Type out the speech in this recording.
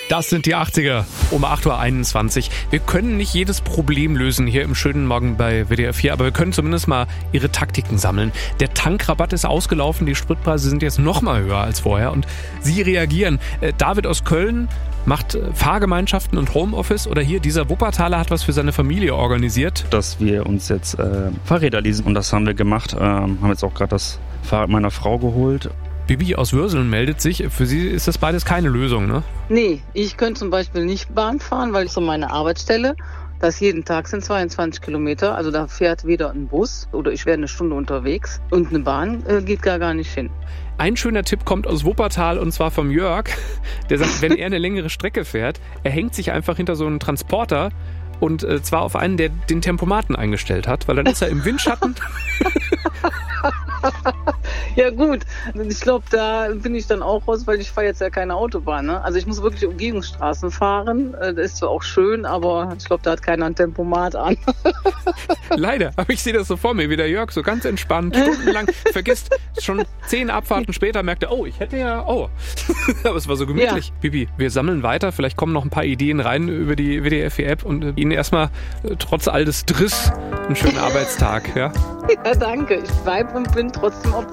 Das sind die 80er um 8.21 Uhr. Wir können nicht jedes Problem lösen hier im schönen Morgen bei WDR 4, aber wir können zumindest mal Ihre Taktiken sammeln. Der Tankrabatt ist ausgelaufen, die Spritpreise sind jetzt noch mal höher als vorher und Sie reagieren. David aus Köln macht Fahrgemeinschaften und Homeoffice oder hier dieser Wuppertaler hat was für seine Familie organisiert. Dass wir uns jetzt Fahrräder leasen und das haben wir gemacht. Haben jetzt auch gerade das Fahrrad meiner Frau geholt. Bibi aus Würseln meldet sich. Für Sie ist das beides keine Lösung, ne? Nee, ich könnte zum Beispiel nicht Bahn fahren, weil ich so meine Arbeitsstelle, das jeden Tag sind 22 Kilometer, also da fährt weder ein Bus oder ich wäre eine Stunde unterwegs und eine Bahn geht gar nicht hin. Ein schöner Tipp kommt aus Wuppertal und zwar vom Jörg. Der sagt, wenn er eine längere Strecke fährt, er hängt sich einfach hinter so einen Transporter und zwar auf einen, der den Tempomaten eingestellt hat, weil dann ist er im Windschatten. Ja gut, ich glaube, da bin ich dann auch raus, weil ich fahre jetzt ja keine Autobahn. Ne? Also ich muss wirklich Umgehungsstraßen fahren. Das ist zwar auch schön, aber ich glaube, da hat keiner ein Tempomat an. Leider, aber ich sehe das so vor mir, wie der Jörg so ganz entspannt, stundenlang, vergisst schon 10 Abfahrten später, merkt er, ich hätte ja, aber es war so gemütlich. Ja. Bibi, wir sammeln weiter, vielleicht kommen noch ein paar Ideen rein über die WDR 4 App und Ihnen erstmal trotz all des Driss einen schönen Arbeitstag. Ja, ja danke, ich bleibe und bin trotzdem optimistisch.